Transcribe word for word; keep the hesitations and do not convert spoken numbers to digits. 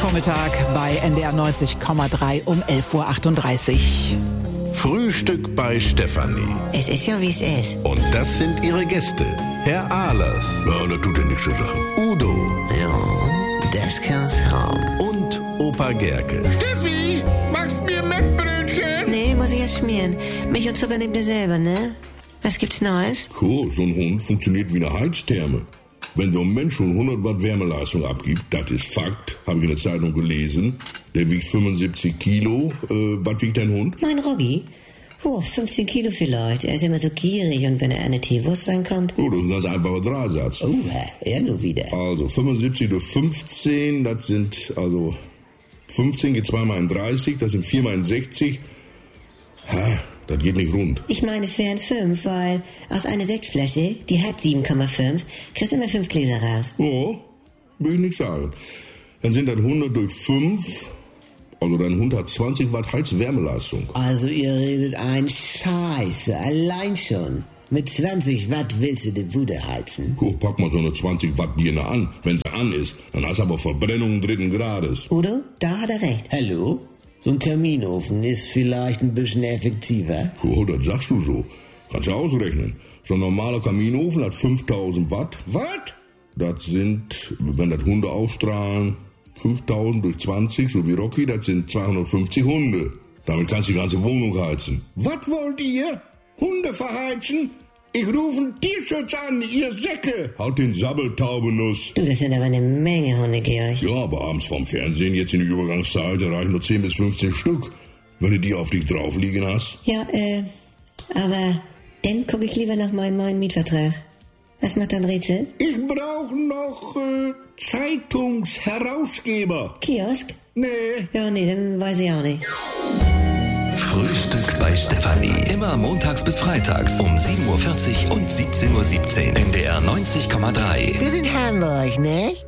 Vormittag bei N D R neunzig Komma drei um elf Uhr achtunddreißig. Frühstück bei Stefanie. Es ist ja, wie es ist. Und das sind ihre Gäste. Herr Ahlers. Ja, das tut ja nichts zu sagen. Udo. Ja, das kann's haben. Und Opa Gerke. Steffi, machst mir Mettbrötchen? Nee, muss ich erst schmieren. Milch und Zucker nehmt ihr selber, ne? Was gibt's Neues? Oh, so ein Hund funktioniert wie eine Heiztherme. Wenn so ein Mensch schon hundert Watt Wärmeleistung abgibt, das ist Fakt, habe ich in der Zeitung gelesen. Der wiegt fünfundsiebzig Kilo. Äh, was wiegt dein Hund? Mein Roggi? Oh, fünfzehn Kilo vielleicht. Er ist immer so gierig und wenn er eine Teewurst reinkommt... Oh, das ist ein ganz einfacher Dreisatz. Oh, er nur wieder. Also fünfundsiebzig durch fünfzehn, das sind also fünfzehn geht zwei mal in dreißig, das sind vier mal in sechzig. Ha, das geht nicht rund. Ich meine, es wären fünf, weil aus einer Sektflasche, die hat sieben Komma fünf, kriegst immer fünf Gläser raus. Oh, will ich nicht sagen. Dann sind das hundert durch fünf, also dein Hund hat zwanzig Watt Heizwärmeleistung. Also ihr redet ein Scheiße, allein schon. Mit zwanzig Watt willst du die Bude heizen? Oh, pack mal so eine zwanzig Watt Birne an. Wenn sie an ist, dann hast du aber Verbrennung dritten Grades. Udo, da hat er recht. Hallo? So ein Kaminofen ist vielleicht ein bisschen effektiver. Oh, das sagst du so. Kannst du ausrechnen. So ein normaler Kaminofen hat fünftausend Watt. Was? Das sind, wenn das Hunde ausstrahlen, fünftausend durch zwanzig, so wie Rocky, das sind zweihundertfünfzig Hunde. Damit kannst du die ganze Wohnung heizen. Was wollt ihr? Hunde verheizen? Ich rufe einen Tierschutz an, ihr Säcke! Halt den Sabbel, Taubenuss. Du, das sind aber eine Menge Hunde, Georg. Ja, aber abends vorm Fernsehen, jetzt in der Übergangszeit, da reichen nur zehn bis fünfzehn Stück. Wenn du die auf dich drauf liegen hast. Ja, äh, aber dann gucke ich lieber nach meinem neuen Mietvertrag. Was macht dein Rätsel? Ich brauche noch äh, Zeitungsherausgeber. Kiosk? Nee. Ja, nee, dann weiß ich auch nicht. Frühstück bei Stefanie. Immer montags bis freitags um sieben Uhr vierzig und siebzehn Uhr siebzehn. N D R neunzig Komma drei. Wir sind Hamburg, ne?